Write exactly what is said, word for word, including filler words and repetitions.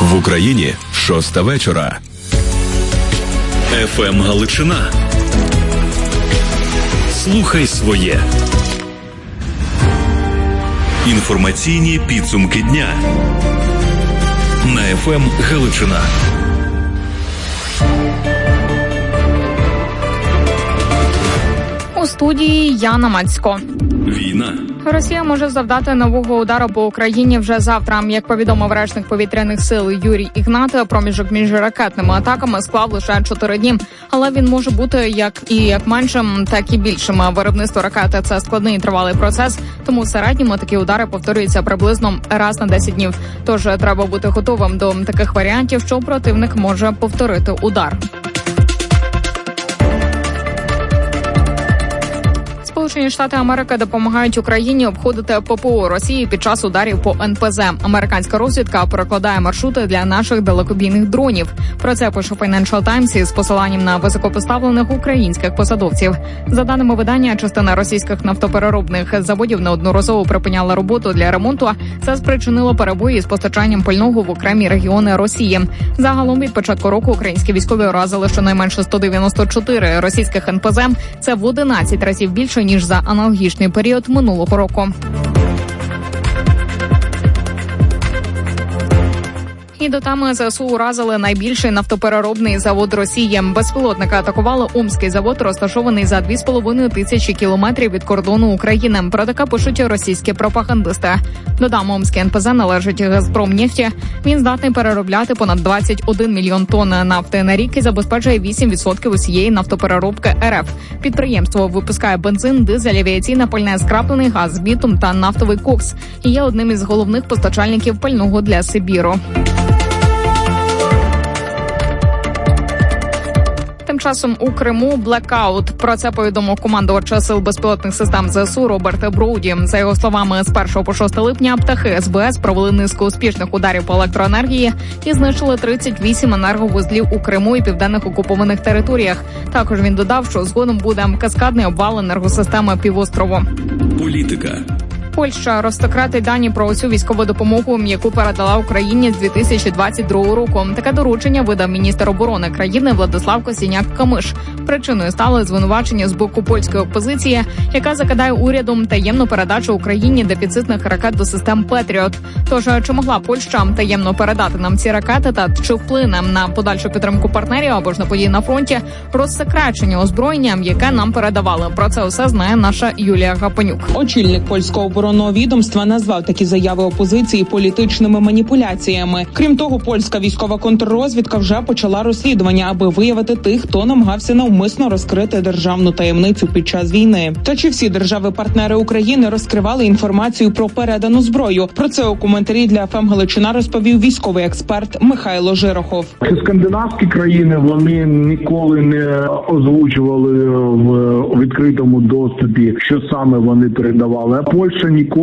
В Україні шоста вечора. еф ем Галичина. Слухай своє. Інформаційні підсумки дня на еф ем Галичина. У студії Яна Мацько. Війна. Росія може завдати нового удару по Україні вже завтра. Як повідомив речник повітряних сил Юрій Ігнат, проміжок між ракетними атаками склав лише чотири дні. Але він може бути як і як меншим, так і більшим. Виробництво ракети – це складний і тривалий процес, тому в середньому такі удари повторюються приблизно раз на десять днів. Тож треба бути готовим до таких варіантів, що противник може повторити удар. Сполучені Штати Америки допомагають Україні обходити ППО Росії під час ударів по ен пе зет. Американська розвідка прокладає маршрути для наших далекобійних дронів. Про це пише Financial Times із посиланням на високопоставлених українських посадовців. За даними видання, частина російських нафтопереробних заводів неодноразово припиняла роботу для ремонту. Це спричинило перебої з постачанням пального в окремі регіони Росії. Загалом від початку року українські військові уразили щонайменше сто дев'яносто чотири російських ен пе зет. Це в одинадцять разів більше, ніж за аналогічний період минулого року. І до теми зе ес у уразили найбільший нафтопереробний завод Росії. Безпілотники атакували Омський завод, розташований за дві з половиною тисячі кілометрів від кордону України. Про таке пишуть російські пропагандисти. Додамо, Омський ен пе зет належить Газпромнефті. Він здатний переробляти понад двадцять один мільйон тонн нафти на рік і забезпечує вісім відсотків усієї нафтопереробки ер еф. Підприємство випускає бензин, дизель, авіаційне пальне, скраплений газ, бітум та нафтовий кокс. І є одним із головних постачальників пального для Сибіру. Тим часом у Криму блекаут. Про це повідомив командувач сил безпілотних систем зе ес у Роберт Броуді. За його словами, з першого по шосте липня птахи ес бе ес провели низку успішних ударів по електроенергії і знищили тридцять вісім енерговузлів у Криму і південних окупованих територіях. Також він додав, що згодом буде каскадний обвал енергосистеми півострову. Політика. Польща розсекретить дані про усю військову допомогу, яку передала Україні з дві тисячі двадцять другого року. Таке доручення видав міністр оборони країни Владислав Косіняк-Камиш. Причиною стало звинувачення з боку польської опозиції, яка закидає урядом таємну передачу Україні дефіцитних ракет до систем «Петріот». Тож, чи могла Польща таємно передати нам ці ракети та чи вплине на подальшу підтримку партнерів або ж на події на фронті розсекречення озброєння, яке нам передавали? Про це усе знає наша Юлія Гапонюк. Очільник польського оборонного відомства назвав такі заяви опозиції політичними маніпуляціями. Крім того, польська військова контррозвідка вже почала розслідування, аби виявити тих, хто намагався навмисно розкрити державну таємницю під час війни. Та чи всі держави-партнери України розкривали інформацію про передану зброю? Про це у коментарі для еф ем Галичина розповів військовий експерт Михайло Жирохов. Це скандинавські країни, вони ніколи не озвучували в відкритому доступі, що саме вони передавали. А Польща ніколи